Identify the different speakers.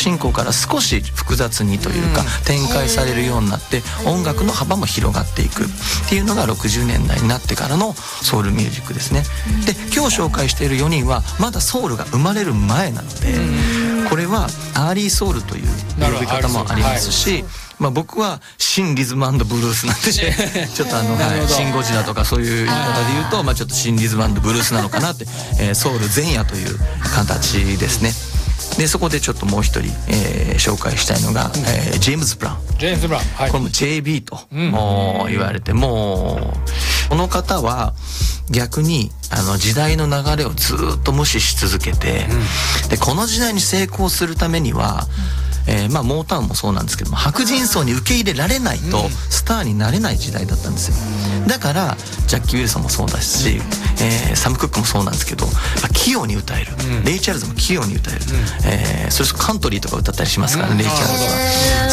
Speaker 1: 進行から少し複雑にというか展開されるようになって、音楽の幅も広がっていくっていうのが60年代になってからのソウルミュージックですね。で今日紹介している4人はまだソウルが生まれる前なので、これはアーリーソウルという呼び方もありますし、僕は新リズム&ブルースなんでちょっとシン・ゴジラとかそういう言い方で言うと、ちょっと新リズム&ブルースなのかなって、ソウル前夜という形ですね。でそこでちょっともう一人、紹介したいのが、ジェームズ・ブラウン。これも JB と、言われて、もうこの方は逆に時代の流れをずっと無視し続けて、でこの時代に成功するためには、モータウンもそうなんですけども、白人層に受け入れられないとスターになれない時代だったんですよ。だからジャッキー・ウィルソンもそうだし、サム・クックもそうなんですけど、器用に歌える、レイ・チャールズも器用に歌える、それこそカントリーとか歌ったりしますからね、レイ・チャールズは。